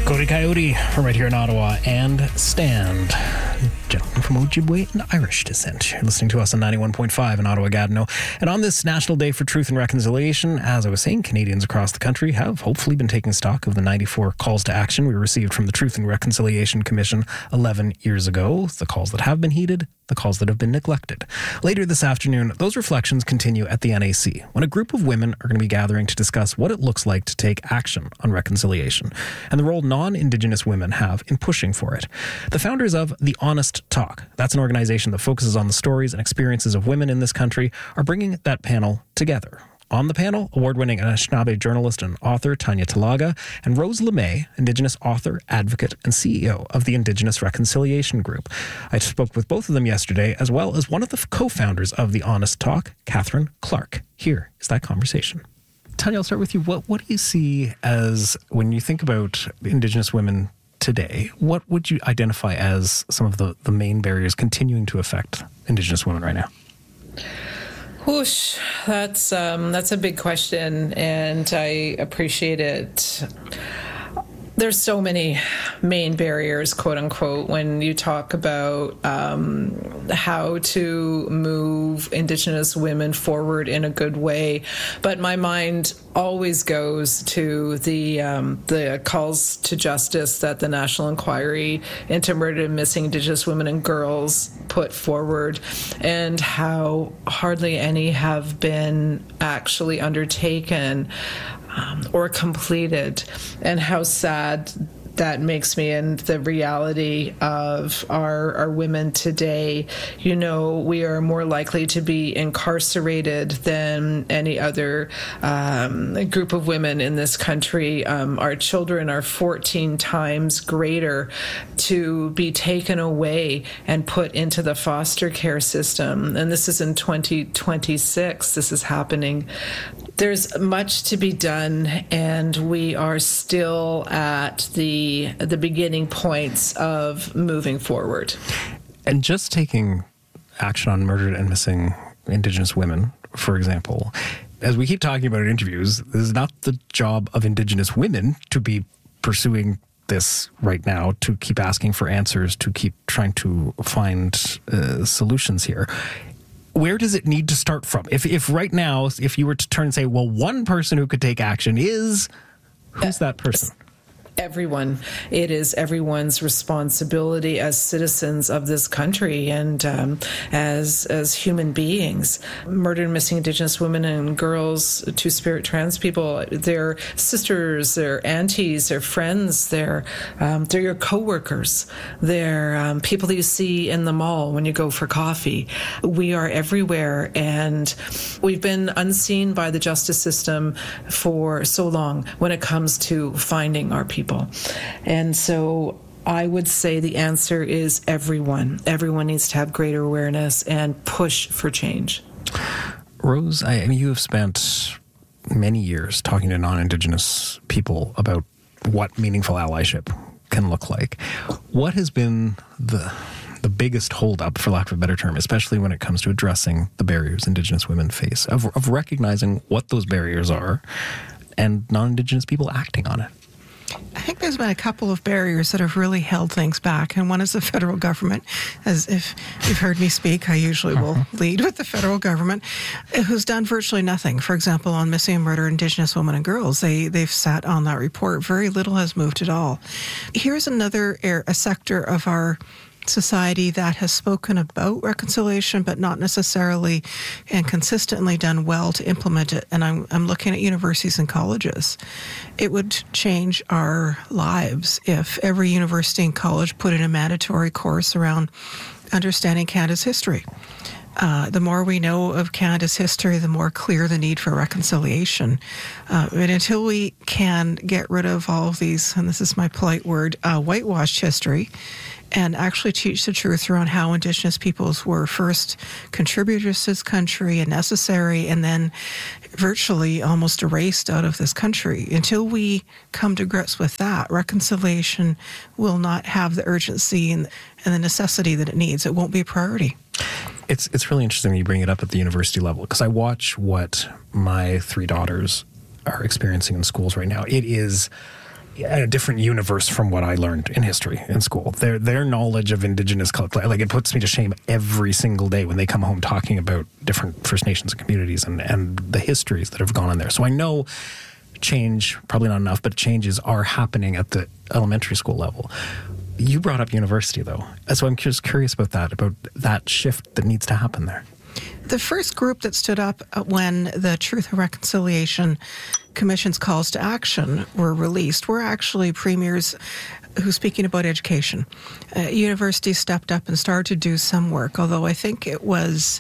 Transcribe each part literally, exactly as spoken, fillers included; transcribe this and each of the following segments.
Cody Coyote from right here in Ottawa, and Stand, gentleman from Ojibwe and Irish descent. You're listening to us on ninety-one point five in Ottawa-Gatineau. And on this National Day for Truth and Reconciliation, as I was saying, Canadians across the country have hopefully been taking stock of the ninety-four calls to action we received from the Truth and Reconciliation Commission eleven years ago. The calls that have been heeded, the calls that have been neglected. Later this afternoon, those reflections continue at the N A C, when a group of women are going to be gathering to discuss what it looks like to take action on reconciliation and the role non-Indigenous women have in pushing for it. The founders of The Honest Talk, that's an organization that focuses on the stories and experiences of women in this country, are bringing that panel together. On the panel, award-winning Anishinaabe journalist and author Tanya Talaga and Rose LeMay, Indigenous author, advocate, and C E O of the Indigenous Reconciliation Group. I spoke with both of them yesterday, as well as one of the co-founders of The Honest Talk, Catherine Clark. Here is that conversation. Tanya, I'll start with you. What, what do you see as, when you think about Indigenous women today, what would you identify as some of the, the main barriers continuing to affect Indigenous women right now? Whoosh, that's um, that's a big question, and I appreciate it. There's so many main barriers, quote unquote, when you talk about um, how to move Indigenous women forward in a good way. But my mind always goes to the um, the calls to justice that the National Inquiry into Murdered and Missing Indigenous Women and Girls put forward, and how hardly any have been actually undertaken Um, or completed, and how sad that makes me, and the reality of our, our women today. You know, we are more likely to be incarcerated than any other um, group of women in this country. Um, our children are fourteen times greater to be taken away and put into the foster care system. And this is in twenty twenty-six. This is happening. There's much to be done, and we are still at the the beginning points of moving forward. And just taking action on murdered and missing Indigenous women, for example, as we keep talking about in interviews, this is not the job of Indigenous women to be pursuing this right now, to keep asking for answers, to keep trying to find uh, solutions here. Where does it need to start from? If if right now, if you were to turn and say, well, one person who could take action is, who's that person? Everyone. It is everyone's responsibility as citizens of this country and um, as as human beings. Murdered and missing Indigenous women and girls, two-spirit trans people, they're sisters, they're aunties, they're friends, they're um, they're your coworkers, they're um, people that you see in the mall when you go for coffee. We are everywhere, and we've been unseen by the justice system for so long when it comes to finding our people. And so I would say the answer is everyone. Everyone needs to have greater awareness and push for change. Rose, I, I mean, you have spent many years talking to non-Indigenous people about what meaningful allyship can look like. What has been the the biggest holdup, for lack of a better term, especially when it comes to addressing the barriers Indigenous women face, of, of recognizing what those barriers are and non-Indigenous people acting on it? I think there's been a couple of barriers that have really held things back, and one is the federal government. As if you've heard me speak, I usually will uh-huh. lead with the federal government, who's done virtually nothing. For example, on missing and murdered Indigenous women and girls, they, they've sat on that report. Very little has moved at all. Here's another air, a sector of our society that has spoken about reconciliation, but not necessarily and consistently done well to implement it. And I'm, I'm looking at universities and colleges. It would change our lives if every university and college put in a mandatory course around understanding Canada's history. Uh, the more we know of Canada's history, the more clear the need for reconciliation. Uh, but until we can get rid of all of these, and this is my polite word, uh, whitewashed history, and actually teach the truth around how Indigenous peoples were first contributors to this country and necessary, and then virtually almost erased out of this country. Until we come to grips with that, reconciliation will not have the urgency and, and the necessity that it needs. It won't be a priority. It's it's really interesting you bring it up at the university level, because I watch what my three daughters are experiencing in schools right now. It is a different universe from what I learned in history in school. Their their knowledge of Indigenous culture, like, it puts me to shame every single day when they come home talking about different First Nations and communities and, and the histories that have gone on there. So I know change, probably not enough, but changes are happening at the elementary school level. You brought up university, though. So I'm just curious about that, about that shift that needs to happen there. The first group that stood up when the Truth and Reconciliation Commission's calls to action were released were actually premiers who, speaking about education. Uh, universities stepped up and started to do some work, although I think it was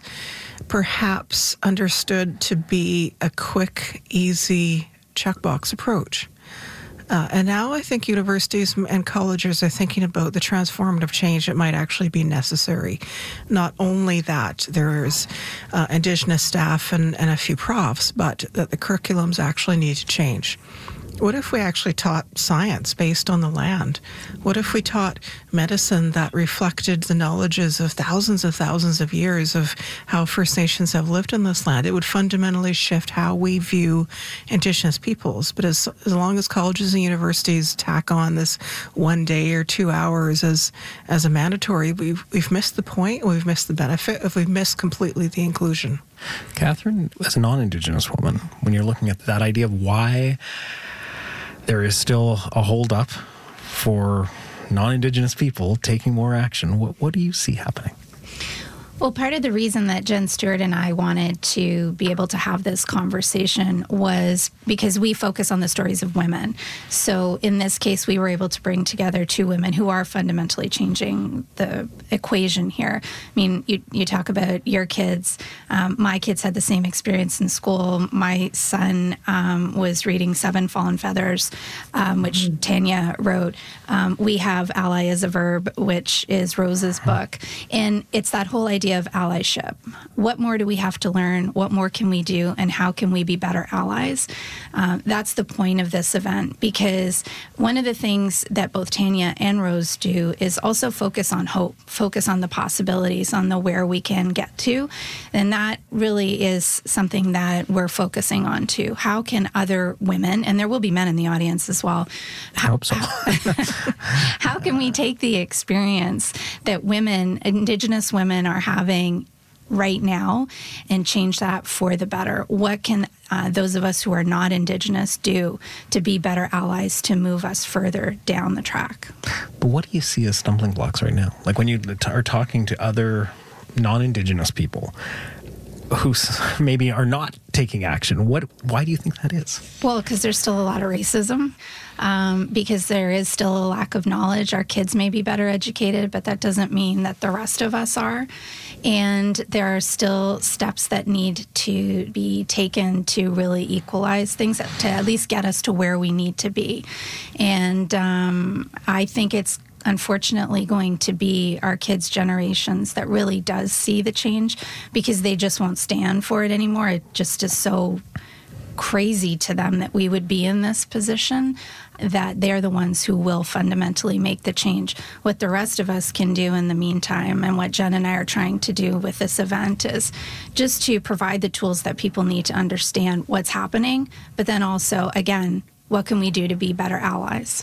perhaps understood to be a quick, easy checkbox approach. Uh, and now I think universities and colleges are thinking about the transformative change that might actually be necessary. Not only that there's uh, Indigenous staff and, and a few profs, but that the curriculums actually need to change. What if we actually taught science based on the land? What if we taught medicine that reflected the knowledges of thousands and thousands of years of how First Nations have lived in this land? It would fundamentally shift how we view Indigenous peoples. But as, as long as colleges and universities tack on this one day or two hours as as a mandatory, we've, we've missed the point, we've missed the benefit, if we've missed completely the inclusion. Catherine, as a non-Indigenous woman, when you're looking at that idea of why there is still a hold up for non-Indigenous people taking more action, What, what do you see happening? Well, part of the reason that Jen Stewart and I wanted to be able to have this conversation was because we focus on the stories of women. So in this case, we were able to bring together two women who are fundamentally changing the equation here. I mean, you, you talk about your kids. Um, my kids had the same experience in school. My son um, was reading Seven Fallen Feathers, um, which mm-hmm. Tanya wrote. Um, we have Ally as a Verb, which is Rose's book. And it's that whole idea of allyship. What more do we have to learn? What more can we do? And how can we be better allies? Um, that's the point of this event, because one of the things that both Tanya and Rose do is also focus on hope, focus on the possibilities, on the where we can get to. And that really is something that we're focusing on too. How can other women, and there will be men in the audience as well, I hope so. How can we take the experience that women, Indigenous women, are having right now and change that for the better? What can uh, those of us who are not Indigenous do to be better allies to move us further down the track? But what do you see as stumbling blocks right now? Like when you are talking to other non-Indigenous people who maybe are not taking action, what? Why do you think that is? Well, because there's still a lot of racism. Um, because there is still a lack of knowledge. Our kids may be better educated, but that doesn't mean that the rest of us are. And there are still steps that need to be taken to really equalize things, to at least get us to where we need to be. And um, I think it's unfortunately going to be our kids' generations that really does see the change, because they just won't stand for it anymore. It just is so crazy to them that we would be in this position, that they're the ones who will fundamentally make the change. What the rest of us can do in the meantime, and what Jen and I are trying to do with this event, is just to provide the tools that people need to understand what's happening, but then also, again, what can we do to be better allies?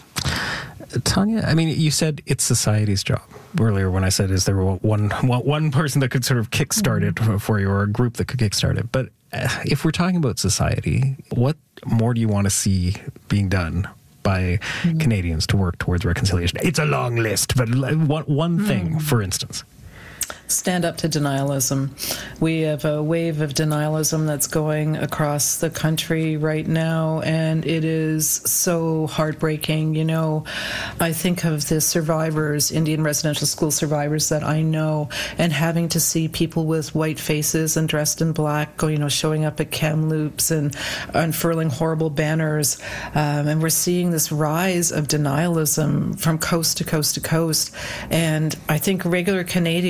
Tanya, I mean, you said it's society's job earlier when I said, is there one one person that could sort of kickstart it mm-hmm. for you, or a group that could kickstart it? But if we're talking about society, what more do you want to see being done by mm-hmm. Canadians to work towards reconciliation? It's a long list, but one, one mm-hmm. thing, for instance. Stand up to denialism. We have a wave of denialism that's going across the country right now, and it is so heartbreaking. You know, I think of the survivors, Indian residential school survivors that I know, and having to see people with white faces and dressed in black, go, you know, showing up at Kamloops and unfurling horrible banners. Um, and we're seeing this rise of denialism from coast to coast to coast. And I think regular Canadians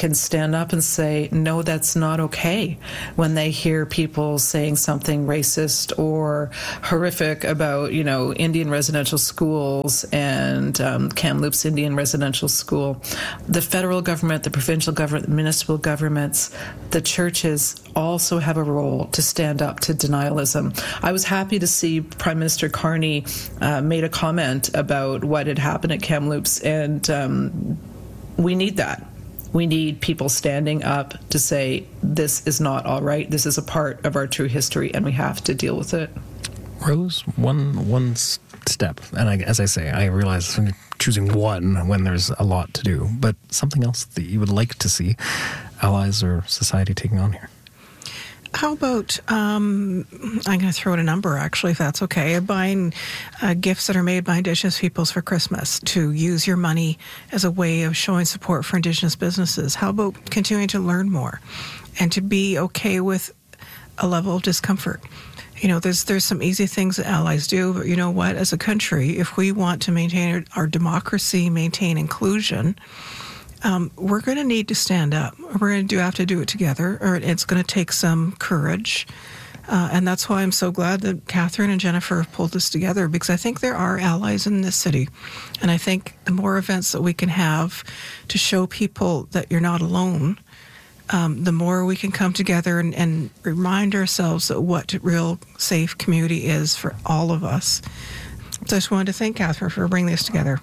can stand up and say, no, that's not okay, when they hear people saying something racist or horrific about, you know, Indian residential schools and um, Kamloops Indian Residential School. The federal government, the provincial government, the municipal governments, the churches also have a role to stand up to denialism. I was happy to see Prime Minister Carney uh, made a comment about what had happened at Kamloops, and um, we need that. We need people standing up to say, this is not all right. This is a part of our true history, and we have to deal with it. Rose, one one step, and I, as I say, I realize choosing one when there's a lot to do, but something else that you would like to see allies or society taking on here. How about, um, I'm going to throw out a number, actually, if that's okay, buying uh, gifts that are made by Indigenous peoples for Christmas, to use your money as a way of showing support for Indigenous businesses. How about continuing to learn more and to be okay with a level of discomfort? You know, there's there's some easy things that allies do, but you know what? As a country, if we want to maintain our, our democracy, maintain inclusion, Um, we're going to need to stand up. We're going to do have to do it together, or it's going to take some courage. Uh, and that's why I'm so glad that Catherine and Jennifer have pulled this together, because I think there are allies in this city. And I think the more events that we can have to show people that you're not alone, um, the more we can come together and, and remind ourselves that what real safe community is for all of us. So I just wanted to thank Catherine for bringing this together.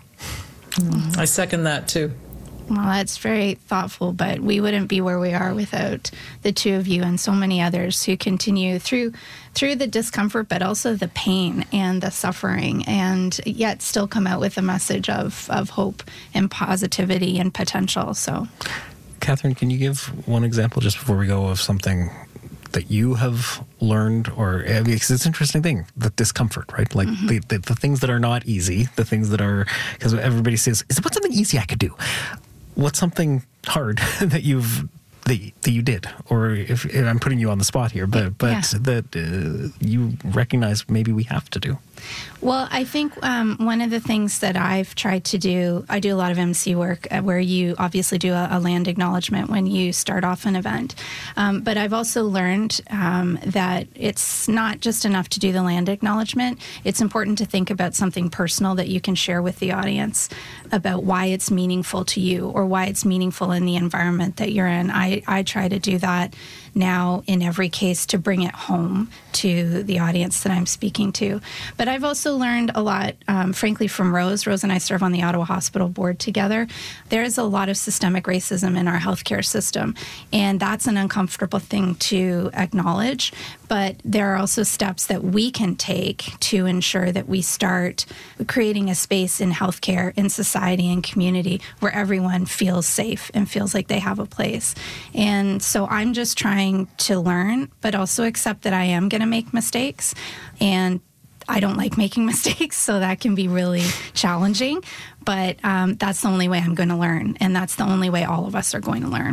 I second that too. Well, that's very thoughtful, but we wouldn't be where we are without the two of you and so many others who continue through through the discomfort, but also the pain and the suffering, and yet still come out with a message of, of hope and positivity and potential. So, Catherine, can you give one example just before we go of something that you have learned, or because it's an interesting thing, the discomfort, right? Like mm-hmm. the, the the things that are not easy, the things that are, because everybody says, is what's something easy I could do? What's something hard that you've that, that you did, or if, if I'm putting you on the spot here, but but yeah. that uh, you recognize maybe we have to do? Well, I think um, one of the things that I've tried to do, I do a lot of M C work where you obviously do a, a land acknowledgement when you start off an event. Um, but I've also learned um, that it's not just enough to do the land acknowledgement. It's important to think about something personal that you can share with the audience about why it's meaningful to you or why it's meaningful in the environment that you're in. I, I try to do that now in every case to bring it home to the audience that I'm speaking to. But I've also learned a lot, um, frankly, from Rose. Rose and I serve on the Ottawa Hospital Board together. There's a lot of systemic racism in our healthcare system, and that's an uncomfortable thing to acknowledge. But there are also steps that we can take to ensure that we start creating a space in healthcare, in society, and community where everyone feels safe and feels like they have a place. And so I'm just trying to learn, but also accept that I am going to make mistakes. And I don't like making mistakes, so that can be really challenging. But um, that's the only way I'm going to learn, and that's the only way all of us are going to learn.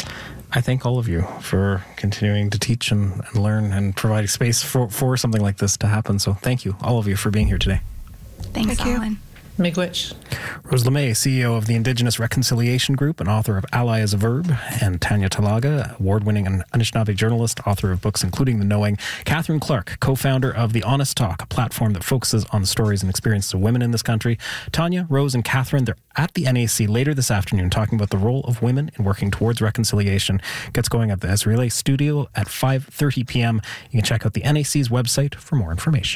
I thank all of you for continuing to teach and, and learn and providing space for, for something like this to happen. So thank you, all of you, for being here today. Thanks, Thank Alan. you. Miigwech. Rose LeMay, C E O of the Indigenous Reconciliation Group and author of Ally as a Verb, and Tanya Talaga, award-winning and Anishinaabe journalist, author of books including The Knowing. Catherine Clark, co-founder of The Honest Talk, a platform that focuses on the stories and experiences of women in this country. Tanya, Rose, and Catherine, they're at the N A C later this afternoon talking about the role of women in working towards reconciliation. It gets going at the Esriele Studio at five thirty p.m. You can check out the N A C's website for more information.